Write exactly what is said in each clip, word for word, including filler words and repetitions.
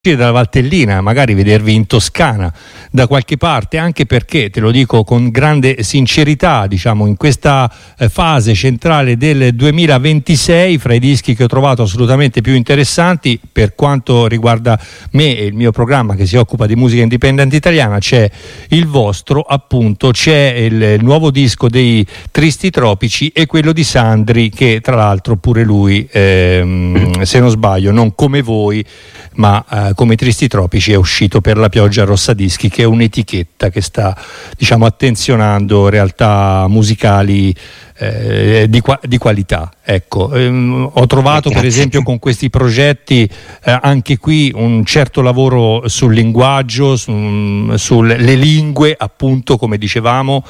dalla Valtellina, magari vedervi in Toscana da qualche parte, anche perché, te lo dico con grande sincerità, diciamo in questa eh, fase centrale del duemilaventisei, fra i dischi che ho trovato assolutamente più interessanti per quanto riguarda me e il mio programma che si occupa di musica indipendente italiana, c'è il vostro, appunto, c'è il, il nuovo disco dei Tristi Tropici e quello di Sandri, che tra l'altro pure lui, ehm, se non sbaglio, non come voi ma eh, come Tristi Tropici, è uscito per la Pioggia Rossa Dischi, che è un'etichetta che sta, diciamo, attenzionando realtà musicali eh, di, qua- di qualità. Ecco, ehm, ho trovato per esempio con questi progetti eh, anche qui un certo lavoro sul linguaggio, su, sulle lingue, appunto, come dicevamo.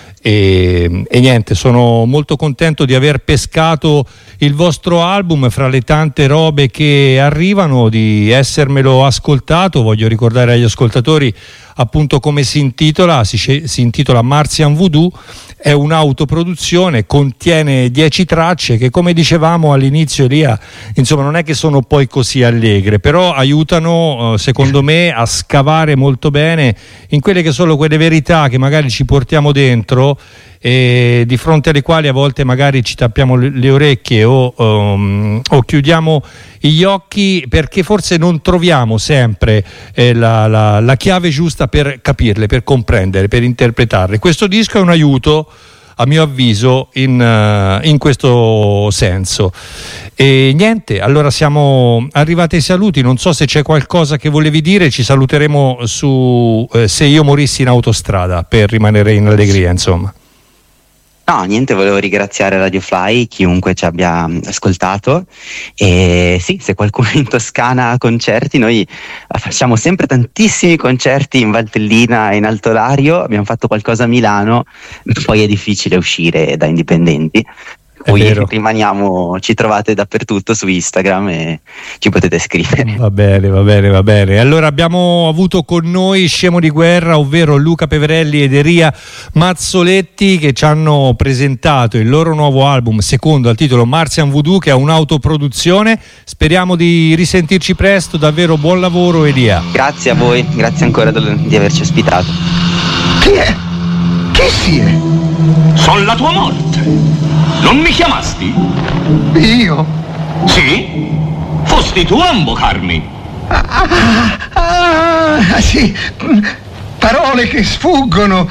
E, e niente, sono molto contento di aver pescato il vostro album fra le tante robe che arrivano, di essermelo ascoltato. Voglio ricordare agli ascoltatori appunto come si intitola, si, si intitola Martian Voodoo, è un'autoproduzione, contiene dieci tracce che, come dicevamo all'inizio, Elia, insomma non è che sono poi così allegre, però aiutano secondo me a scavare molto bene in quelle che sono quelle verità che magari ci portiamo dentro e di fronte alle quali a volte magari ci tappiamo le orecchie o, um, o chiudiamo gli occhi, perché forse non troviamo sempre eh, la, la, la chiave giusta per capirle, per comprendere, per interpretarle. Questo disco è un aiuto, a mio avviso, in, uh, in questo senso. E niente, allora siamo arrivati ai saluti. Non so se c'è qualcosa che volevi dire. Ci saluteremo su eh, Se io morissi in autostrada, per rimanere in allegria, insomma. No, niente, volevo ringraziare Radio Fly, chiunque ci abbia ascoltato, e sì, se qualcuno in Toscana ha concerti, noi facciamo sempre tantissimi concerti in Valtellina e in Alto Lario, abbiamo fatto qualcosa a Milano, poi è difficile uscire da indipendenti. Poi rimaniamo, ci trovate dappertutto su Instagram e ci potete scrivere. Va bene, va bene, va bene. Allora abbiamo avuto con noi Scemo di Guerra, ovvero Luca Peverelli ed Elia Mazzoletti, che ci hanno presentato il loro nuovo album, secondo al titolo Martian Voodoo, che è un'autoproduzione. Speriamo di risentirci presto, davvero buon lavoro, Elia. Grazie a voi, grazie ancora di averci ospitato. Chi è? Chi si è? Sono la tua morte. Non mi chiamasti? Io? Sì? Fosti tu a invocarmi? Ah, ah, ah, sì, parole che sfuggono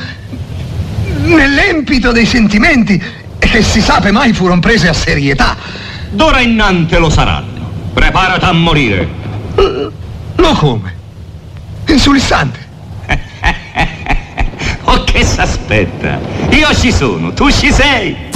nell'empito dei sentimenti e che si sa mai furono prese a serietà. D'ora innanzi lo saranno. Preparati a morire. Lo come? In sull'istante. Oh, che s'aspetta? Io ci sono, tu ci sei.